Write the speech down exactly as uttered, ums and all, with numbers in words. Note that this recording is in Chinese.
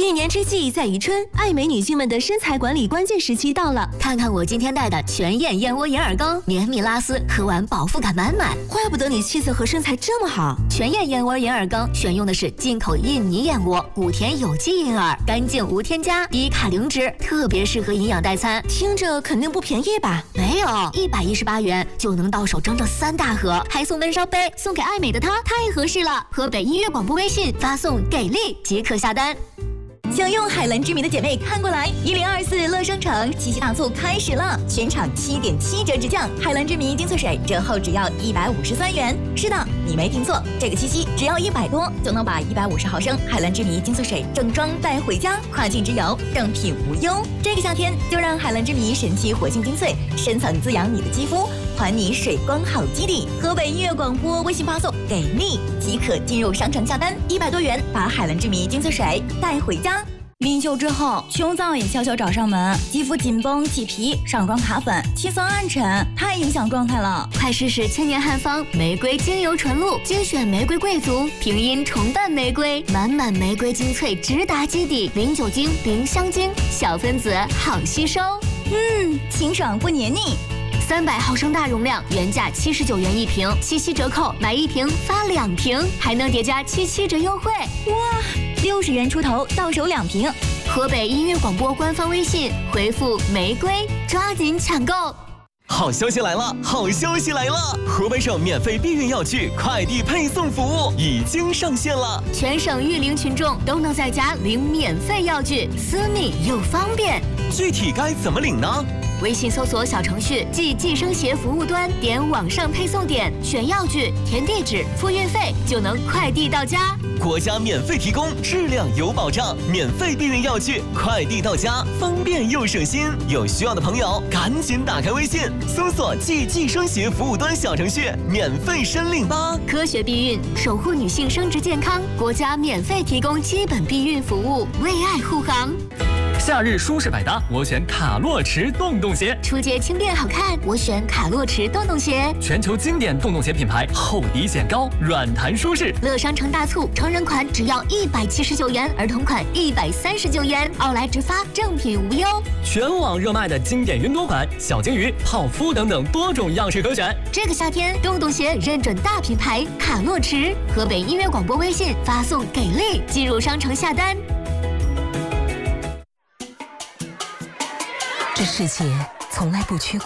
一年之计在于春，爱美女性们的身材管理关键时期到了。 看看我今天带的全燕燕窝银耳羹，绵密拉丝，喝完饱腹感满满。 怪不得你气色和身材这么好。 全燕燕窝银耳羹选用的是进口印尼燕窝，谷田有机银耳，干净无添加，低卡零脂，特别适合营养代餐。 听着肯定不便宜吧？ 没有，一百一十八元就能到手整整三大盒，还送温烧杯，送给爱美的她太合适了。河北音乐广播微信发送给力即可下单。 享用海蓝之谜的姐妹看过来，一零二四乐商城七夕大促开始了，全场七点七折直降，海蓝之谜精粹水折后只要一百五十三元。是的，你没听错，这个七夕只要一百多就能把一百五十毫升海蓝之谜精粹水正装带回家，跨境之游正品无忧。这个夏天就让海蓝之谜神奇活性精粹深层滋养你的肌肤，还你水光好基底。河北音乐广播微信发送给力即可进入商城下单，一百多元把海蓝之谜精粹水带回家。临秀之后，胸燥也悄悄找上门，肌肤紧绷起皮，上妆卡粉，气色暗沉，太影响状态了。 快试试千年汉方玫瑰精油纯露，精选玫瑰贵族，平阴重瓣玫瑰，满满玫瑰精粹直达基底，零酒精，零香精，小分子好吸收。 嗯，清爽不黏腻。 三百毫升大容量，原价七十九元一瓶，七夕折扣买一瓶发两瓶，还能叠加七七折优惠。 哇，六十元出头到手两瓶。 河北音乐广播官方微信回复玫瑰，抓紧抢购。 好消息来了！好消息来了！河北省免费避孕药具快递配送服务已经上线了， 全省育龄群众都能在家领免费药具，私密又方便。 具体该怎么领呢？ 微信搜索小程序即计生协服务端，点网上配送点，选药具，填地址，付运费，就能快递到家。 国家免费提供，质量有保障，免费避孕药具快递到家，方便又省心。有需要的朋友赶紧打开微信，搜索即计生协服务端小程序，免费申领吧。 科学避孕，守护女性生殖健康，国家免费提供基本避孕服务，为爱护航。 夏日舒适百搭，我选卡洛驰洞洞鞋。 出街轻便好看，我选卡洛驰洞洞鞋。 全球经典洞洞鞋品牌，厚底显高，软弹舒适。 乐商城大促，成人款只要一百七十九元，儿童款一百三十九元，奥莱直发，正品无忧。 全网热卖的经典云朵款、小金鱼、泡芙等等多种样式可选。 这个夏天，洞洞鞋认准大品牌卡洛驰。河北音乐广播微信发送给力，进入商城下单。 这世界从来不缺